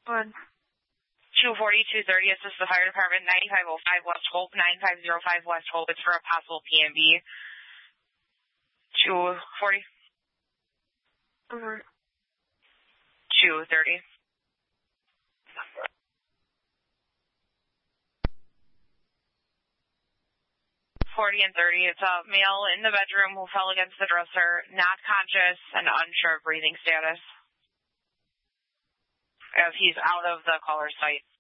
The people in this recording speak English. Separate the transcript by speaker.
Speaker 1: Good.
Speaker 2: 240, 230, assist the fire department, 9505 West Hope, 9505 West Hope. It's for a possible PMB. 240. 230. 40 and 30. It's a male in the bedroom who fell against the dresser, not conscious and unsure of breathing status, as he's out of the caller's sight.